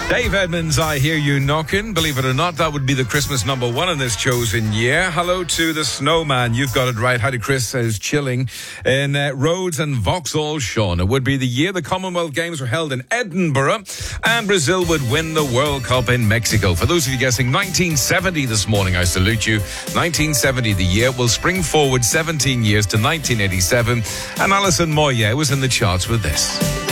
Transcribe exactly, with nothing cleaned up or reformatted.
Dave Edmonds, I hear you knocking. Believe it or not, that would be the Christmas number one in this chosen year. Hello to the snowman. You've got it right. Howdy, Chris says chilling in uh, Rhodes and Vauxhall, Sean. It would be the year the Commonwealth Games were held in Edinburgh and Brazil would win the World Cup in Mexico. For those of you guessing nineteen seventy this morning, I salute you. nineteen seventy, the year. We'll spring forward seventeen years to nineteen eighty-seven. And Alison Moyet was in the charts with this.